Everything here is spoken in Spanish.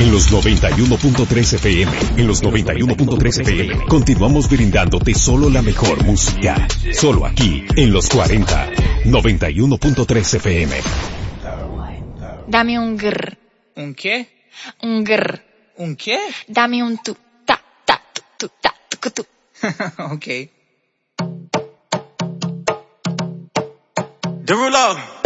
En los 91.3 FM, en los 91.3 FM, continuamos brindándote solo la mejor música. Solo aquí, en los 40, 91.3 FM. Dame un grr. ¿Un qué? Un grr. ¿Un qué? Dame un tu, ta, tu, ta, tu. Ok. Derulo.